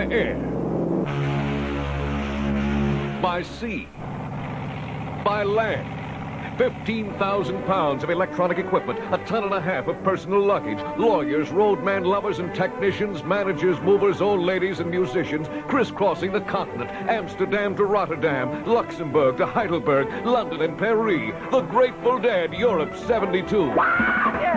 by air, by sea, by land. 15,000 pounds of electronic equipment, a ton and a half of personal luggage, lawyers, roadman lovers and technicians, managers, movers, old ladies and musicians, crisscrossing the continent, Amsterdam to Rotterdam, Luxembourg to Heidelberg, London and Paris, the Grateful Dead, Europe 72.